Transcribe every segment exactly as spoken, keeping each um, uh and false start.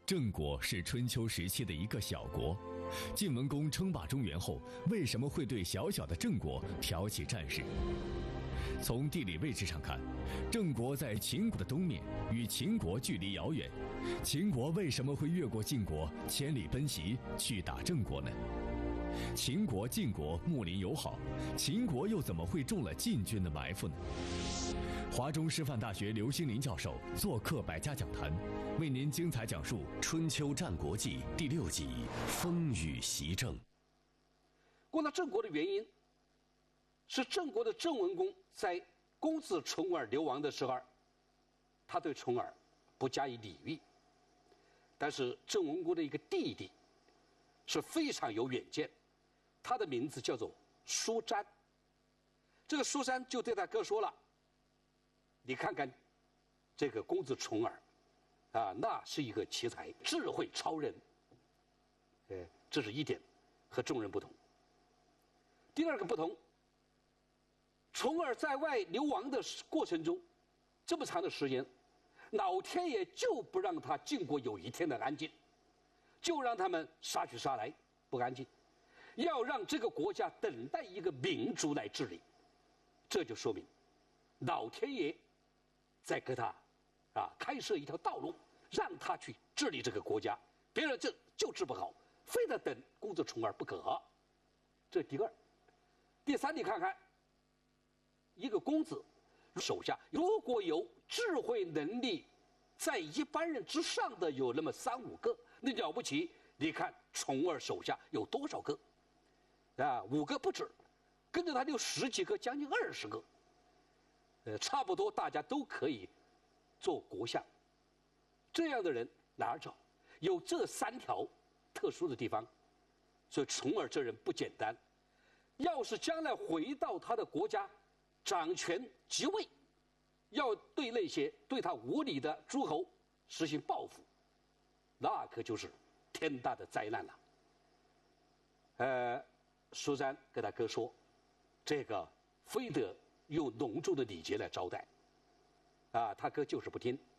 郑国是春秋时期的一个小国，晋文公称霸中原后，为什么会对小小的郑国挑起战事？从地理位置上看，郑国在秦国的东面，与秦国距离遥远。秦国为什么会越过晋国，千里奔袭去打郑国呢？秦国、晋国睦邻友好，秦国又怎么会中了晋军的埋伏呢？华中师范大学刘兴林教授做客百家讲坛，为您精彩讲述《春秋战国纪》第六集《风雨袭郑》。 攻打郑国的原因是郑国的郑文公在公子重耳流亡的时候，他对重耳不加以礼遇。但是郑文公的一个弟弟是非常有远见，他的名字叫做叔詹。这个叔詹就对他哥说了：“你看看这个公子重耳，啊，那是一个奇才，智慧超人。呃，这是一点，和众人不同。第二个不同。”重耳在外流亡的过程中，这么长的时间，老天爷就不让他晋国有一天的安静，就让他们杀去杀来，不安静，要让这个国家等待一个民族来治理。这就说明，老天爷在给他啊开设一条道路，让他去治理这个国家，别人这就治不好，非得等公子重耳不可。这第二，第三，你看看。一个公子手下如果有智慧能力在一般人之上的有那么三五个，那了不起。你看重耳手下有多少个啊？五个不止，跟着他有十几个，将近二十个。呃，差不多大家都可以做国相。这样的人哪儿找？有这三条特殊的地方，所以重耳这人不简单。要是将来回到他的国家，掌权即位，要对那些对他无礼的诸侯实行报复，那可就是天大的灾难了。呃，叔詹跟他哥说，这个非得用隆重的礼节来招待，啊，他哥就是不听。《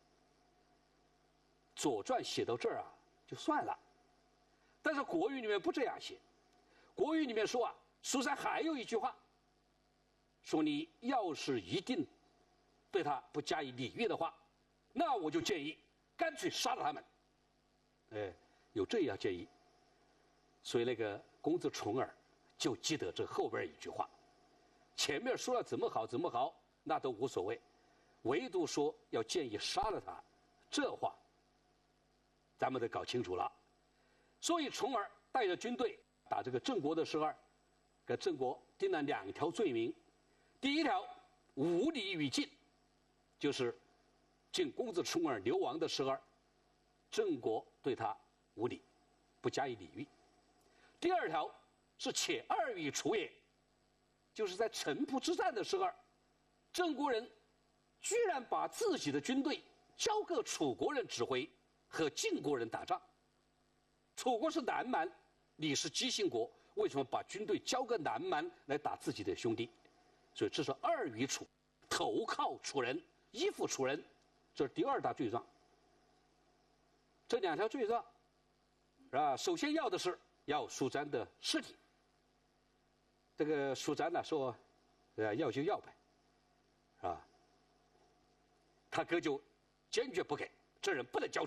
左传》写到这儿啊，就算了，但是《国语》里面不这样写，《国语》里面说啊，叔詹还有一句话。说你要是一定对他不加以礼遇的话，那我就建议干脆杀了他们。哎，有这样建议，所以那个公子重耳就记得这后边一句话，前面说了怎么好怎么好，那都无所谓，唯独说要建议杀了他，这话咱们得搞清楚了。所以重耳带着军队打这个郑国的时候，给郑国定了两条罪名。第一条，无礼于晋，就是晋公子重耳流亡的时候，郑国对他无礼，不加以礼遇。第二条是且二语楚也，就是在城濮之战的时候，郑国人居然把自己的军队交给楚国人指挥，和晋国人打仗。楚国是南蛮，你是姬姓国，为什么把军队交给南蛮来打自己的兄弟？所以这是二语楚，投靠楚人，依附楚人，这是第二大罪状。这两条罪状，啊，首先要的是要叔詹的尸体。这个叔詹呢说，呃，要就要呗，啊，他哥就坚决不给，这人不能交。